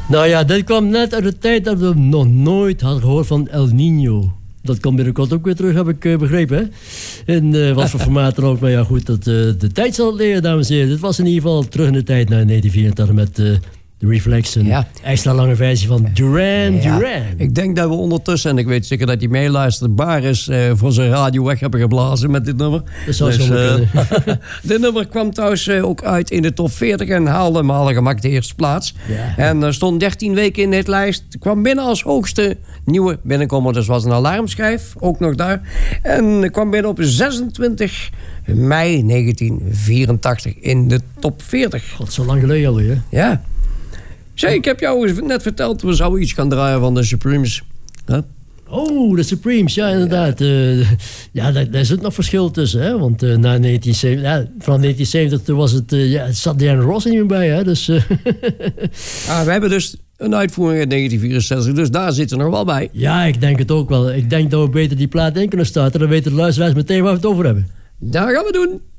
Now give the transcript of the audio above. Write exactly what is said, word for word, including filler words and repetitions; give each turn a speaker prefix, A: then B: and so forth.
A: Nou ja, dit kwam net uit de tijd dat we nog nooit hadden gehoord van El Niño. Dat komt binnenkort ook weer terug, heb ik uh, begrepen. Hè? In uh, wat voor formaat dan ook. Maar ja, goed, dat, uh, de tijd zal het leren, dames en heren. Dit was in ieder geval terug in de tijd naar negentien vierentachtig met uh, de Reflex. Een ja. extra lange versie van Duran ja. Duran.
B: Ik denk dat we ondertussen, en ik weet zeker dat hij meeluistert, Baris uh, voor zijn radio weg hebben geblazen met dit nummer.
A: Dat zou dus, zo uh, kunnen.
B: Dit nummer kwam trouwens uh, ook uit in de top veertig en haalde malen gemak de eerste plaats. Ja. En uh, stond dertien weken in dit lijst. Kwam binnen als hoogste nieuwe binnenkomer. Dus was een alarmschijf, ook nog daar. En kwam binnen op zesentwintig mei negentien vierentachtig in de top veertig.
A: God, zo lang geleden alweer.
B: Ja. Zeg, ik heb jou net verteld, we zouden iets gaan draaien van de Supremes. Huh?
A: Oh, de Supremes, ja, inderdaad. Ja, uh, ja daar, daar zit nog verschil tussen, hè. Want uh, na negentien zeventig, ja, vanaf negentien zeventig toen was het, uh, ja, het zat Diana Ross er niet meer bij, hè. Dus, uh,
B: ah, we hebben dus een uitvoering uit negentien vierenzestig, dus daar zitten we nog wel bij.
A: Ja, ik denk het ook wel. Ik denk dat we beter die plaat in kunnen starten. Dan weten de luisteraars meteen waar we het over hebben.
B: Dat gaan we doen.